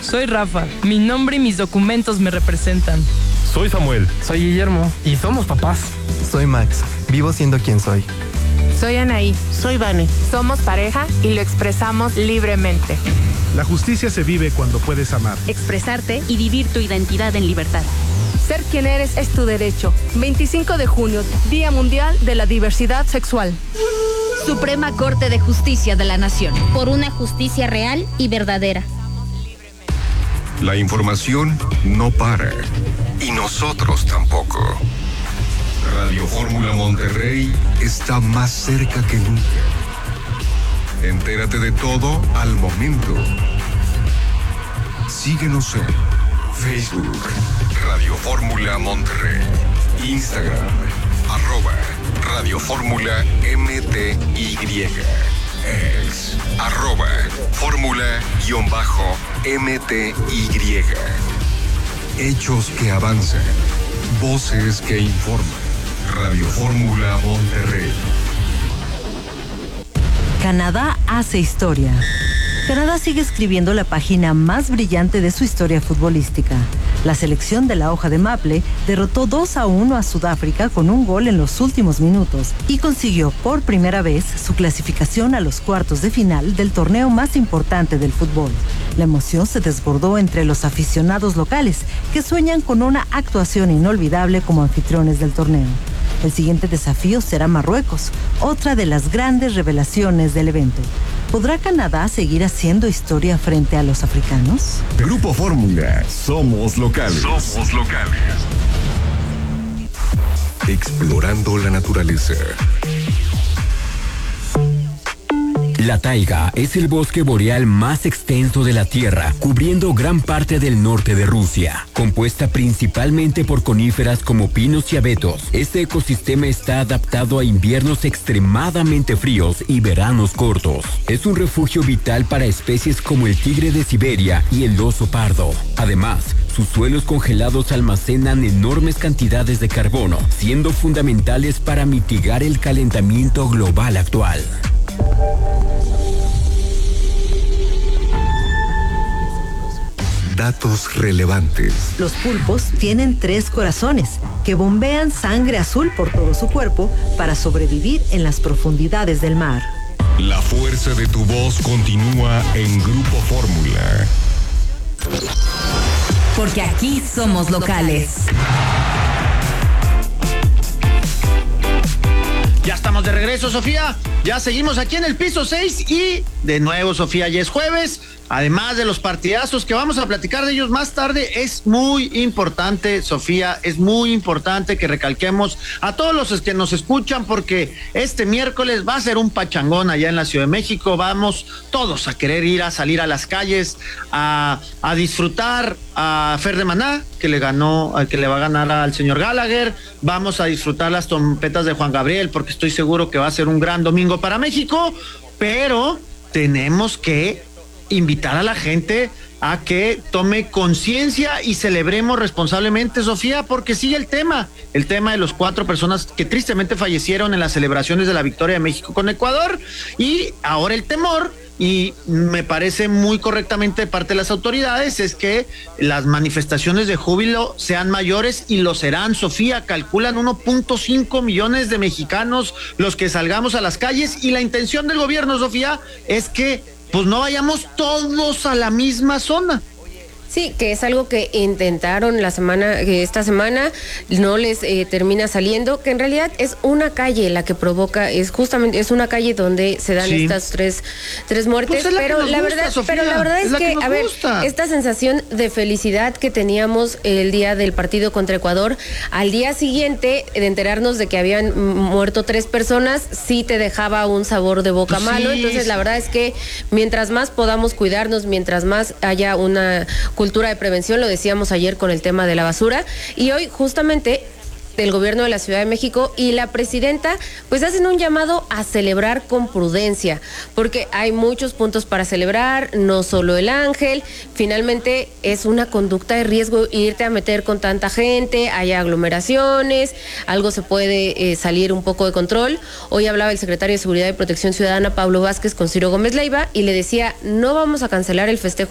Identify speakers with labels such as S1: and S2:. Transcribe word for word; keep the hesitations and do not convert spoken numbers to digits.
S1: Soy Rafa. Mi nombre y mis documentos me representan.
S2: Soy Samuel.
S3: Soy Guillermo. Y somos papás.
S4: Soy Max. Vivo siendo quien soy.
S5: Soy Anaí.
S6: Soy Vane.
S5: Somos pareja y lo expresamos libremente.
S7: La justicia se vive cuando puedes amar.
S8: Expresarte y vivir tu identidad en libertad.
S9: Ser quien eres es tu derecho. veinticinco de junio, Día Mundial de la Diversidad Sexual.
S8: Suprema Corte de Justicia de la Nación.
S10: Por una justicia real y verdadera.
S11: La información no para. Y nosotros tampoco. Radio Fórmula Monterrey está más cerca que nunca. Entérate de todo al momento. Síguenos en Facebook, Radio Fórmula Monterrey, Instagram, arroba Radio Fórmula M T Y, ex, arroba Fórmula-M T Y. Hechos que avanzan, voces que informan. Radio Fórmula Monterrey.
S12: Canadá hace historia. Canadá sigue escribiendo la página más brillante de su historia futbolística. La selección de la hoja de maple derrotó dos a uno a Sudáfrica con un gol en los últimos minutos y consiguió por primera vez su clasificación a los cuartos de final del torneo más importante del fútbol. La emoción se desbordó entre los aficionados locales que sueñan con una actuación inolvidable como anfitriones del torneo. El siguiente desafío será Marruecos, otra de las grandes revelaciones del evento. ¿Podrá Canadá seguir haciendo historia frente a los africanos?
S11: Grupo Fórmula, somos locales. Somos locales. Explorando la naturaleza.
S13: La taiga es el bosque boreal más extenso de la Tierra, cubriendo gran parte del norte de Rusia. Compuesta principalmente por coníferas como pinos y abetos, este ecosistema está adaptado a inviernos extremadamente fríos y veranos cortos. Es un refugio vital para especies como el tigre de Siberia y el oso pardo. Además, sus suelos congelados almacenan enormes cantidades de carbono, siendo fundamentales para mitigar el calentamiento global actual.
S11: Datos relevantes.
S12: Los pulpos tienen tres corazones que bombean sangre azul por todo su cuerpo para sobrevivir en las profundidades del mar.
S11: La fuerza de tu voz continúa en Grupo Fórmula.
S8: Porque aquí somos locales.
S6: Ya estamos de regreso, Sofía. Ya seguimos aquí en el piso seis y de nuevo, Sofía, ya es jueves. Además de los partidazos que vamos a platicar de ellos más tarde, es muy importante, Sofía, es muy importante que recalquemos a todos los que nos escuchan, porque este miércoles va a ser un pachangón allá en la Ciudad de México. Vamos todos a querer ir a salir a las calles a, a disfrutar a Fer de Maná, que le ganó, que le va a ganar al señor Gallagher. Vamos a disfrutar las trompetas de Juan Gabriel, porque estoy seguro que va a ser un gran domingo para México, pero tenemos que invitar a la gente a que tome conciencia y celebremos responsablemente, Sofía, porque sigue el tema, el tema de los cuatro personas que tristemente fallecieron en las celebraciones de la victoria de México con Ecuador, y ahora el temor, y me parece muy correctamente de parte de las autoridades, es que las manifestaciones de júbilo sean mayores, y lo serán, Sofía. Calculan uno punto cinco millones de mexicanos los que salgamos a las calles, y la intención del gobierno, Sofía, es que pues no vayamos todos a la misma zona.
S14: Sí, que es algo que intentaron la semana, que esta semana no les eh, termina saliendo, que en realidad es una calle la que provoca, es justamente, es una calle donde se dan sí. estas tres, tres muertes, pues pero, la gusta, verdad, Sofía, pero la verdad es, es que, que a ver, gusta. Esta sensación de felicidad que teníamos el día del partido contra Ecuador, al día siguiente de enterarnos de que habían muerto tres personas, sí te dejaba un sabor de boca pues malo, sí, entonces sí. La verdad es que mientras más podamos cuidarnos, mientras más haya una cultura de prevención, lo decíamos ayer con el tema de la basura, y hoy justamente del gobierno de la Ciudad de México y la presidenta pues hacen un llamado a celebrar con prudencia, porque hay muchos puntos para celebrar, no solo el Ángel, finalmente es una conducta de riesgo irte a meter con tanta gente, hay aglomeraciones, algo se puede eh, salir un poco de control. Hoy hablaba el secretario de Seguridad y Protección Ciudadana, Pablo Vázquez, con Ciro Gómez Leiva, y le decía, no vamos a cancelar el festejo